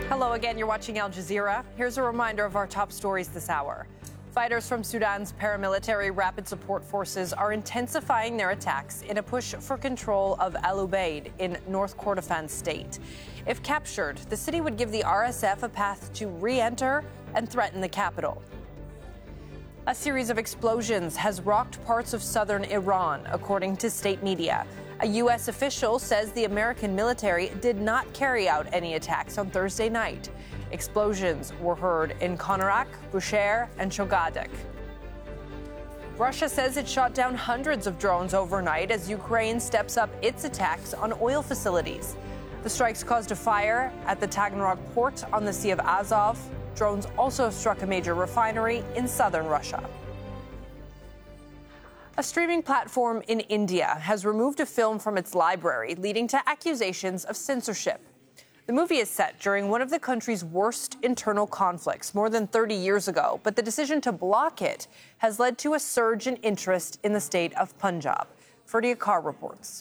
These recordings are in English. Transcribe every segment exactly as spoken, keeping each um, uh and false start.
Hello again, you're watching Al Jazeera. Here's a reminder of our top stories this hour. Fighters from Sudan's paramilitary rapid support forces are intensifying their attacks in a push for control of Al Ubaid in North Kordofan state. If captured, the city would give the R S F a path to re-enter and threaten the capital. A series of explosions has rocked parts of southern Iran, according to state media. A U S official says the American military did not carry out any attacks on Thursday night. Explosions were heard in Konarak, Bushehr, and Chogadak. Russia says it shot down hundreds of drones overnight as Ukraine steps up its attacks on oil facilities. The strikes caused a fire at the Taganrog port on the Sea of Azov. Drones also struck a major refinery in southern Russia. A streaming platform in India has removed a film from its library, leading to accusations of censorship. The movie is set during one of the country's worst internal conflicts more than thirty years ago, but the decision to block it has led to a surge in interest in the state of Punjab. Ferdia Carr reports.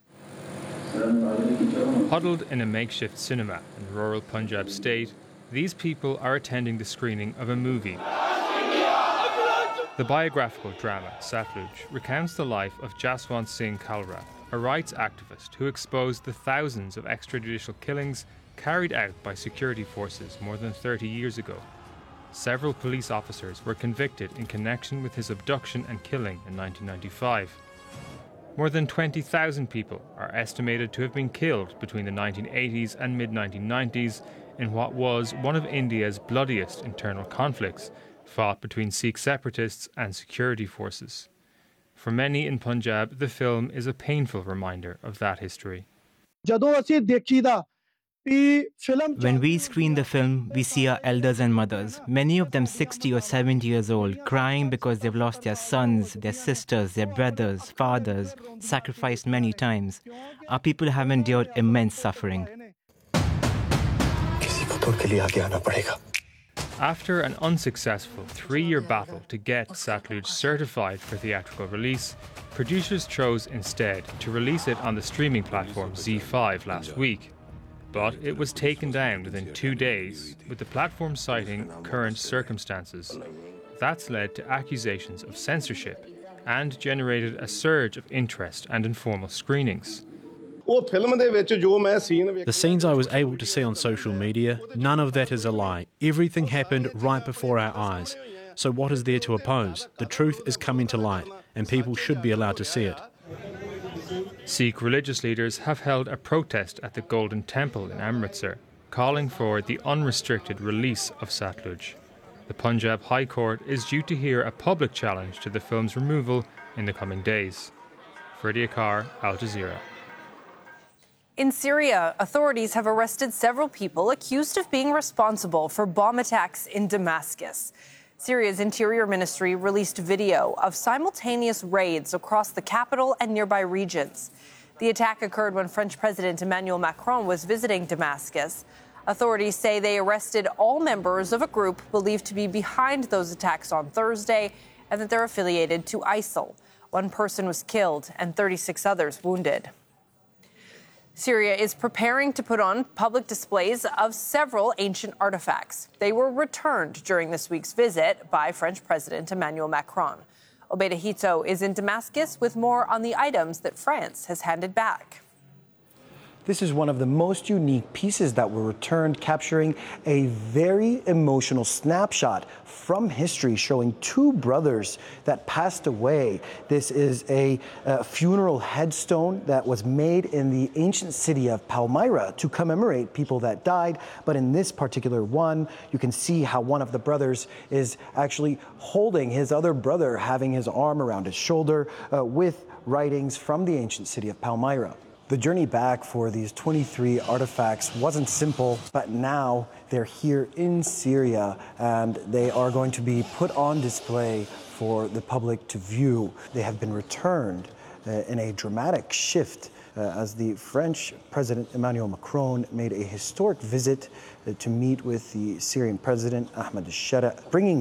Huddled in a makeshift cinema in rural Punjab state, these people are attending the screening of a movie. The biographical drama, Satluj, recounts the life of Jaswant Singh Kalra, a rights activist who exposed the thousands of extrajudicial killings carried out by security forces more than thirty years ago. Several police officers were convicted in connection with his abduction and killing in nineteen ninety-five. More than twenty thousand people are estimated to have been killed between the nineteen eighties and mid nineteen nineties in what was one of India's bloodiest internal conflicts, fought between Sikh separatists and security forces. For many in Punjab, the film is a painful reminder of that history. When we screen the film, we see our elders and mothers, many of them sixty or seventy years old, crying because they've lost their sons, their sisters, their brothers, fathers, sacrificed many times. Our people have endured immense suffering. After an unsuccessful three-year battle to get Satluj certified for theatrical release, producers chose instead to release it on the streaming platform Z five last week. But it was taken down within two days, with the platform citing current circumstances. That's led to accusations of censorship and generated a surge of interest and informal screenings. The scenes I was able to see on social media, none of that is a lie. Everything happened right before our eyes. So what is there to oppose? The truth is coming to light, and people should be allowed to see it. Sikh religious leaders have held a protest at the Golden Temple in Amritsar, calling for the unrestricted release of Satluj. The Punjab High Court is due to hear a public challenge to the film's removal in the coming days. Ferdia Carr, Al Jazeera. In Syria, authorities have arrested several people accused of being responsible for bomb attacks in Damascus. Syria's Interior Ministry released video of simultaneous raids across the capital and nearby regions. The attack occurred when French President Emmanuel Macron was visiting Damascus. Authorities say they arrested all members of a group believed to be behind those attacks on Thursday and that they're affiliated to ISIL. One person was killed and thirty-six others wounded. Syria is preparing to put on public displays of several ancient artifacts. They were returned during this week's visit by French President Emmanuel Macron. Obeida Hito is in Damascus with more on the items that France has handed back. This is one of the most unique pieces that were returned, capturing a very emotional snapshot from history showing two brothers that passed away. This is a, a funeral headstone that was made in the ancient city of Palmyra to commemorate people that died. But in this particular one, you can see how one of the brothers is actually holding his other brother, having his arm around his shoulder uh, with writings from the ancient city of Palmyra. The journey back for these twenty-three artifacts wasn't simple, but now they're here in Syria and they are going to be put on display for the public to view. They have been returned uh, in a dramatic shift uh, as the French President Emmanuel Macron made a historic visit uh, to meet with the Syrian President Ahmed al-Shara, bringing